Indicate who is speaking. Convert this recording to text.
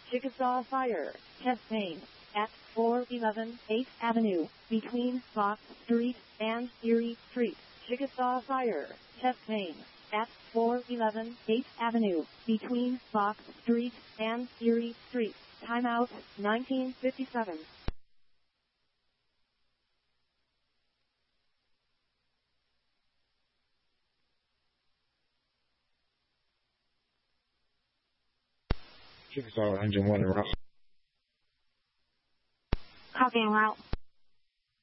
Speaker 1: Chickasaw Fire, test main, at 411 8th Avenue, between Fox Street and Erie Street. Chickasaw Fire, test main, at 411 8th Avenue, between Fox Street and Erie Street. Timeout, 1957.
Speaker 2: Chickasaw engine 1 en route.
Speaker 3: Copy en route.